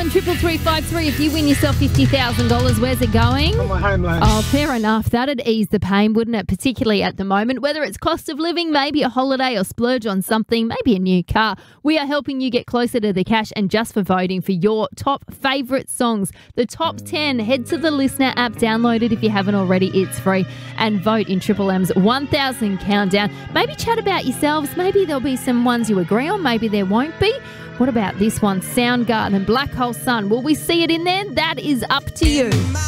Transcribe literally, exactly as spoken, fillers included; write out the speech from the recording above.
one triple three five three. If you win yourself fifty thousand dollars, where's it going? On my home loan. Oh, fair enough. That'd ease the pain, wouldn't it? Particularly at the moment. Whether it's cost of living, maybe a holiday or splurge on something, maybe a new car. We are helping you get closer to the cash, and just for voting for your top favourite songs, the top ten, head to the Listener app, download it if you haven't already. It's free. And vote in Triple M's one thousand Countdown. Maybe chat about yourselves. Maybe there'll be some ones you agree on. Maybe there won't be. What about this one? Soundgarden and Black Hole Sun. Will we see it in there? That is up to you.